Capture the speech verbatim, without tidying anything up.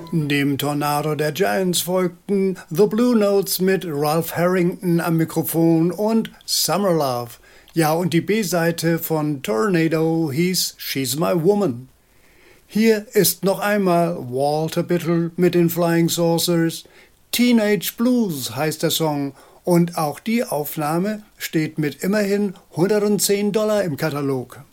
Dem Tornado der Giants folgten The Blue Notes mit Ralph Harrington am Mikrofon und Summer Love. Ja, und die B-Seite von Tornado hieß She's My Woman. Hier ist noch einmal Walter Bittle mit den Flying Saucers. Teenage Blues heißt der Song und auch die Aufnahme steht mit immerhin hundertzehn Dollar im Katalog.